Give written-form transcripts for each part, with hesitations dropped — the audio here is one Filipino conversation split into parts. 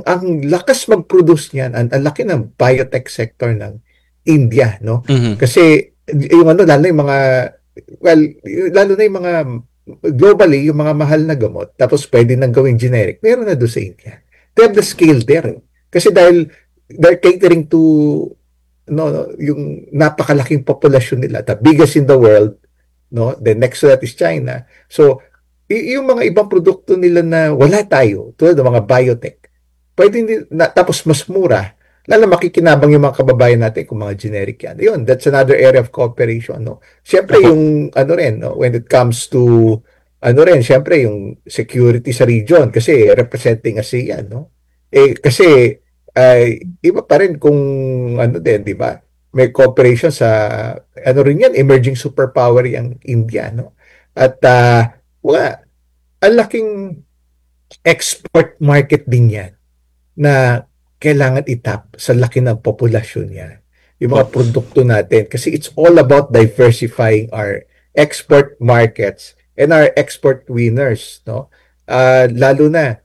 ang lakas mag-produce niyan, ang laki ng biotech sector ng India, no? Kasi yung ano, lalo yung mga, well, lalo na yung mga globally, yung mga mahal na gamot, tapos pwede nang gawing generic, meron na doon sa India. They have the scale there. Kasi dahil they're catering to yung napakalaking populasyon nila, the biggest in the world, no? The next to that is China. So, yung mga ibang produkto nila na wala tayo, tulad ng mga biotech, pwede tapos mas mura, lalo makikinabang yung mga kababayan natin kung mga generic yan. Yun, that's another area of cooperation, no? Siyempre, yung, ano rin, no? When it comes to, ano rin, siyempre, yung security sa region, kasi representing ASEAN, no? Kasi, iba pa rin kung, ano din, di ba? May cooperation sa, ano rin yan, emerging superpower yung India, no? At, ang laking export market din yan na kailangan itap sa laki ng populasyon niya. Yung mga produkto natin. Kasi it's all about diversifying our export markets and our export winners. No? Lalo na,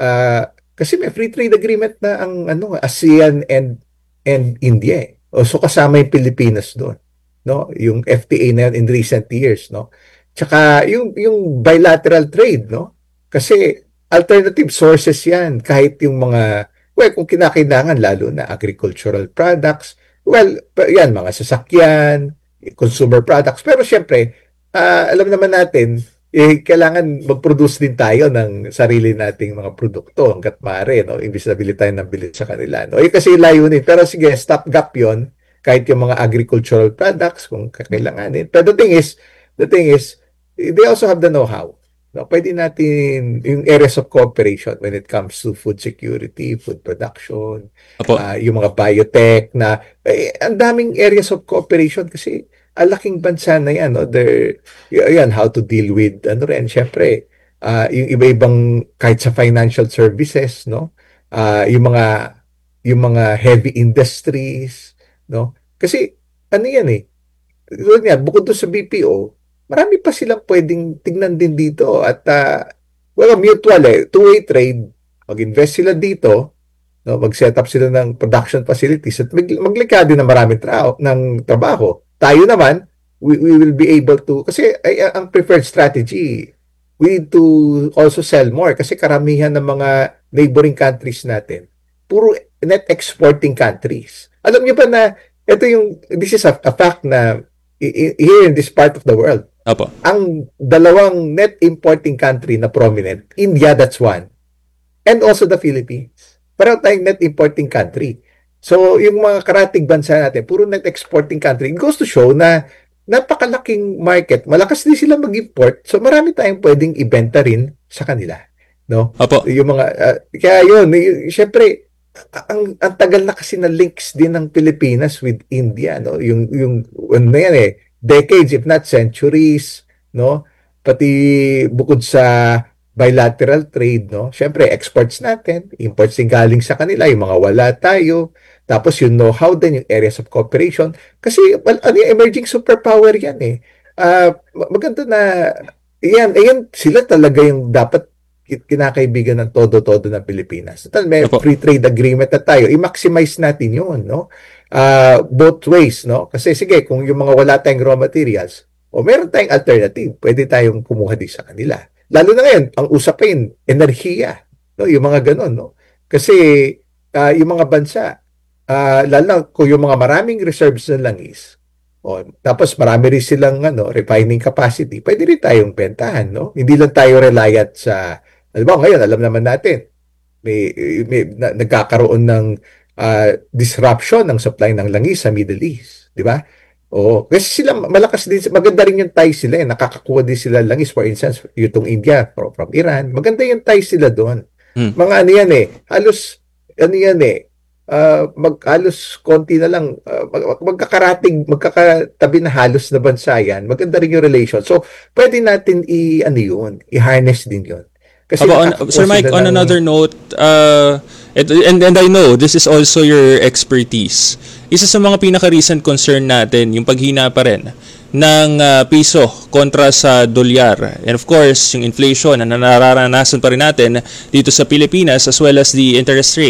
kasi may free trade agreement na ang ASEAN and India. So kasama yung Pilipinas doon. No? Yung FTA na in recent years. No? Tsaka yung bilateral trade. No? Kasi alternative sources yan. Kahit yung mga kung kinakailangan, lalo na agricultural products, yan, mga sasakyan, consumer products. Pero syempre, alam naman natin, kailangan mag-produce din tayo ng sarili nating mga produkto hanggat maaari, no? Imbis na bili tayo ng bilis sa kanila. No? Kasi layunin. Pero sige, stopgap yon kahit yung mga agricultural products kung kakailanganin. Pero the thing is, they also have the know-how. No, pwede natin yung areas of cooperation when it comes to food security, food production, yung mga biotech na ang daming areas of cooperation kasi ang laking bansa na yan, no? Yan, how to deal with syempre yung iba-ibang kahit sa financial services, no? Yung mga heavy industries, no? Kasi ano yan bukod doon sa BPO, marami pa silang pwedeng tingnan din dito at mutual two-way trade. Mag-invest sila dito, no, mag-set up sila ng production facilities at maglikha din ng maraming trabaho. Tayo naman, we will be able to, kasi ang preferred strategy, we need to also sell more kasi karamihan ng mga neighboring countries natin, puro net exporting countries. Alam niyo ba na this is a fact na here in this part of the world, ang dalawang net importing country na prominent, India, that's one. And also the Philippines. Pareho tayong net importing country. So, yung mga karatig bansa natin, puro net exporting country. It goes to show na napakalaking market. Malakas din sila mag-import. So, marami tayong pwedeng ibenta rin sa kanila. No? Yung mga, kaya yun, syempre, ang tagal na kasi na links din ng Pilipinas with India. No? Yung ano yan decades, if not centuries, no? Pati bukod sa bilateral trade, no? Syempre, exports natin, imports din galing sa kanila, yung mga wala tayo, tapos yung know-how din, yung areas of cooperation. Kasi, emerging superpower yan maganda na, yan, sila talaga yung dapat kinakaibigan ng todo-todo ng Pilipinas. May free trade agreement na tayo, i-maximize natin yun, no? Both ways, no? Kasi sige, kung yung mga wala tayong raw materials, meron tayong alternative, pwede tayong kumuha din sa kanila. Lalo na ngayon, ang usapin, enerhiya, no? Yung mga ganon, no? Kasi yung mga bansa, lalo na kung yung mga maraming reserves ng langis, tapos marami rin silang refining capacity, pwede rin tayong bentahan, no? Hindi lang tayo reliant sa, ngayon, alam naman natin, may nagkakaroon ng disruption ng supply ng langis sa Middle East, di ba? Kasi sila malakas din, maganda rin yung ties sila, nakakakuha din sila langis, for instance, yung India from Iran, maganda yung ties sila doon. Mga halos halos konti na lang, magkakatabi na halos na bansa yan, maganda rin yung relation. So, pwede natin i-harness din yun. Kasi Sir Mike, on another note, and I know this is also your expertise. Isa sa mga pinaka-recent concern natin, yung paghina pa rin ng piso kontra sa dolyar. And of course, yung inflation na nararanasan pa rin natin dito sa Pilipinas as well as the interest rate.